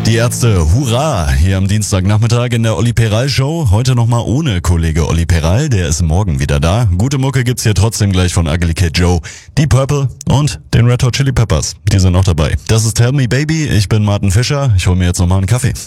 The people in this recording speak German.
Die Ärzte, hurra! Hier am Dienstagnachmittag in der Olli Peral Show. Heute nochmal ohne Kollege Olli Peral, der ist morgen wieder da. Gute Mucke gibt's hier trotzdem gleich von Ugly Kid Joe, Deep Purple und den Red Hot Chili Peppers. Die sind noch dabei. Das ist Tell Me Baby, ich bin Martin Fischer. Ich hol mir jetzt nochmal einen Kaffee.